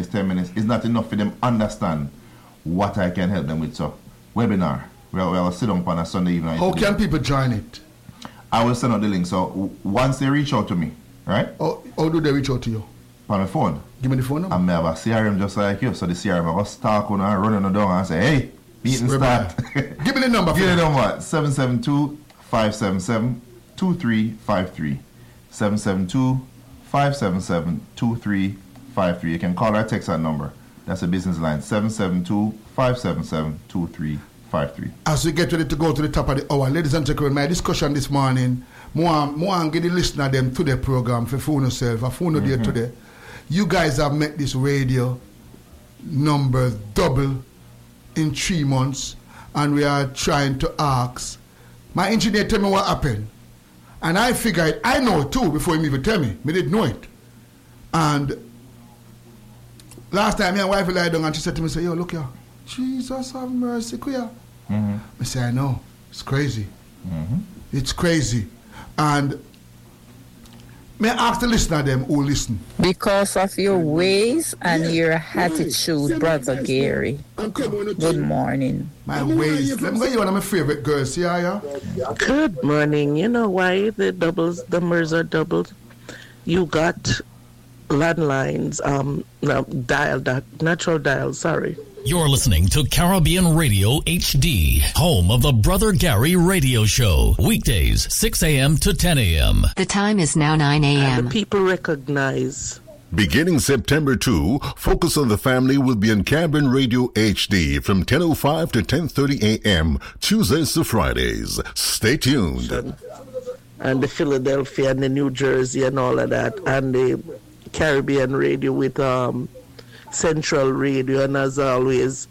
10 minutes is not enough for them understand what I can help them with. So, webinar. We'll sit down on a Sunday evening. How can people join it? I will send out the link. So, once they reach out to me, right? How do they reach out to you? On my phone. Give me the phone number. I may have a CRM just like you. So, the CRM will stalk on and run on the door and say, hey, meeting start. Give me the number. Give me the number. 772-577-2353. 772-577-2353. You can call or text that number. That's a business line. 772-577-2353. As we get ready to go to the top of the hour, ladies and gentlemen, my discussion this morning, more get the listener them to the program for phone yourself, for phone there today. You guys have met this radio number double in 3 months, and we are trying to ask. My engineer tell me what happened, and I figured I know too before him even tell me. Me didn't know it. And last time my wife lied down and she said to me, say, yo, look here, Jesus have mercy, queer. I say, I know, it's crazy. It's crazy. And may I ask the listener them who listen? Because of your ways and your attitude, Brother Gary. Good morning. My ways. Let me tell you one of my favorite girls. See how Good morning. You know why the numbers are doubled? You got landlines, natural dial, sorry. You're listening to Caribbean Radio HD, home of the Brother Gary Radio Show. Weekdays, 6 a.m. to 10 a.m. The time is now 9 a.m. And the people recognize. Beginning September 2, Focus on the Family will be on Caribbean Radio HD from 10:05 to 10:30 a.m. Tuesdays to Fridays. Stay tuned. And the Philadelphia and the New Jersey and all of that. And the Caribbean Radio with Central Radio, and as always,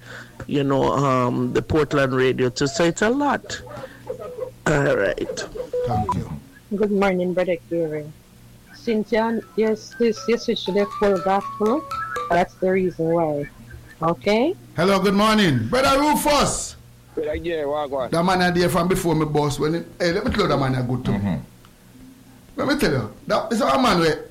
the Portland Radio too. So it's a lot. All right. Thank you. Good morning, Brother Gary. Since you switched to the full gospel, that's the reason why. Okay? Hello, good morning. Brother Rufus. Yeah, what? That man there from before my boss. Hey, let me tell you that man is good to me. Let me tell you. That is a man where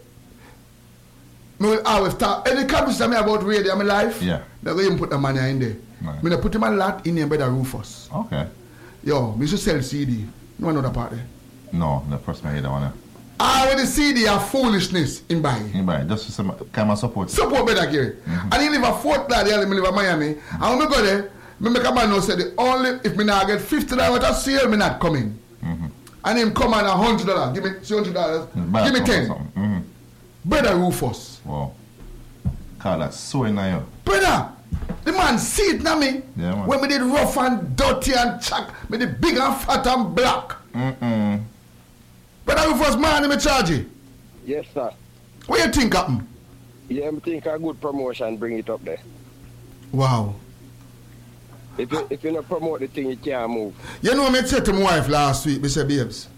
I will always talk. Any conversation about radio in my life, that way you put the money in there. Right. I put him a lot in there, Brother Rufus. Okay. Yo, I should sell CD. No another part there. No, the first man I hear that one. When the CD are foolishness in buying. In buying, just some kind of support. Support Brother Gary. And he live a Fort Lauderdale, he live in Miami. And when I go there, I make a man know say the only if me not get $50 at a sale, me not coming. And him come on $100. Give me $200. Give me 10. Brother Rufus. Wow. God, that's so annoying. Brother, the man see it now me. Yeah, man. When me did rough and dirty and chuck, me did big and fat and black. Brother Rufus, man, me charge you. Yes, sir. What you think happen? Yeah, I think a good promotion bring it up there. Wow. If you not promote the thing, you can't move. You know, I said to my wife last week, I said, babes,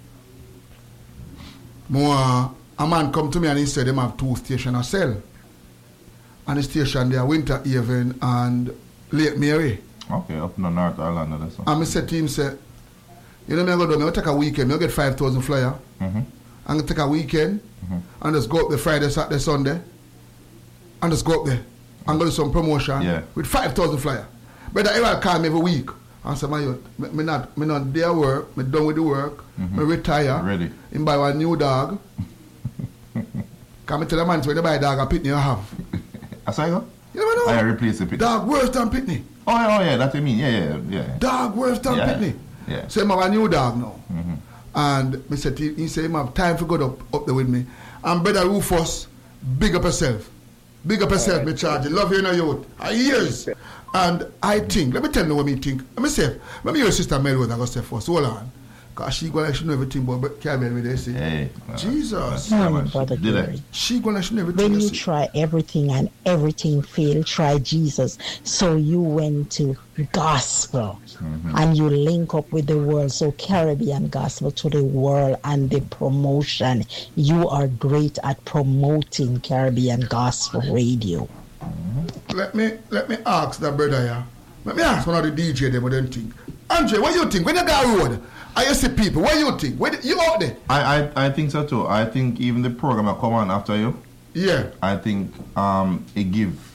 a man come to me and he said, them have 2 stations to sell. And the station there, Winter Haven and Lake Mary. Okay, up in the North Island. Or so. And I said to him, say, you know, I go take a weekend, I get 5,000 flyer. And take a weekend and just go up the Friday, Saturday, Sunday. And just go up there and go to some promotion with 5,000 flyer. But I will call me every week. I say, my youth, me not there work, me done with the work, me retire. Ready. Him buy one new dog. Can me tell the man when you buy a dog, a pitney you have. I say go? You never know. I replace the pitney. Dog worse than pitney. Oh yeah, that's what I mean. Yeah. Dog worse than pitney. Yeah. So him have a new dog now. And me said he said him have time to go up there with me. And Brother Rufus, big up yourself. Big up yourself, me charge. Love you in your youth. Years. And I think, let me tell you what me think. Let me say, let me your sister Melwood I go say first. Hold on. Because she going to know everything about Caribbean with they say. Hey. Jesus. Brother Gary. She going to know everything. When you try everything and everything failed, try Jesus. So you went to gospel and you link up with the world. So Caribbean gospel to the world and the promotion. You are great at promoting Caribbean gospel radio. Let me ask that brother here. Let me ask one of the DJ them what they think. Andre, what you think? When you go road, I see people, what you think? You out there? I think so too. I think even the program that come on after you. Yeah. I think it give